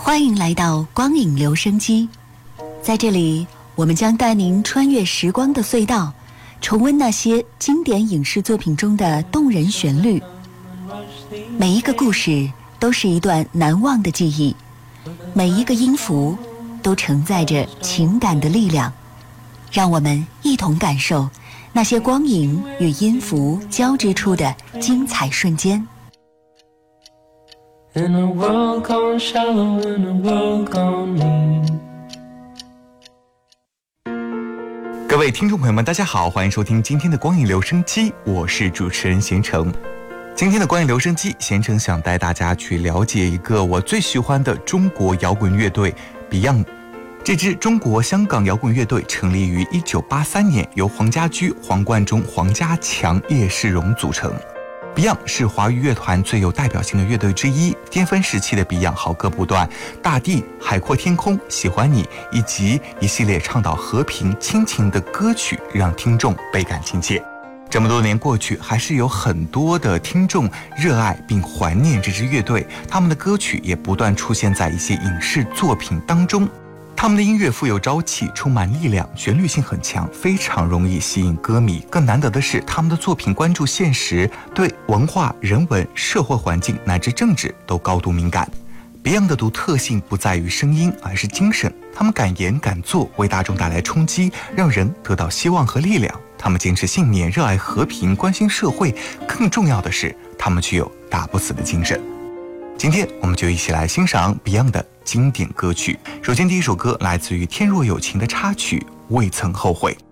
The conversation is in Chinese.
欢迎来到光影留声机，在这里，我们将带您穿越时光的隧道，重温那些经典影视作品中的动人旋律。每一个故事都是一段难忘的记忆，每一个音符都承载着情感的力量。让我们一同感受那些光影与音符交织出的精彩瞬间。 In a world gone shallow, in a world gone mean。 各位听众朋友们，大家好，欢迎收听今天的光影留声机，我是主持人贤成。今天的光影留声机，贤成想带大家去了解一个我最喜欢的中国摇滚乐队 Beyond。这支中国香港摇滚乐队成立于1983年，由黄家驹、黄贯中、黄家强、叶世荣组成。Beyond 是华语乐团最有代表性的乐队之一，巅峰时期的 Beyond 好歌不断，大地、海阔天空、喜欢你以及一系列倡导和平亲情的歌曲让听众倍感亲切。这么多年过去，还是有很多的听众热爱并怀念这支乐队，他们的歌曲也不断出现在一些影视作品当中。他们的音乐富有朝气，充满力量，旋律性很强，非常容易吸引歌迷。更难得的是，他们的作品关注现实，对文化、人文、社会环境乃至政治都高度敏感。Beyond 的独特性不在于声音，而是精神。他们敢言敢做，为大众带来冲击，让人得到希望和力量。他们坚持信念，热爱和平，关心社会。更重要的是，他们具有打不死的精神。今天我们就一起来欣赏 Beyond 的经典歌曲。首先第一首歌来自于天若有情的插曲《未曾后悔》。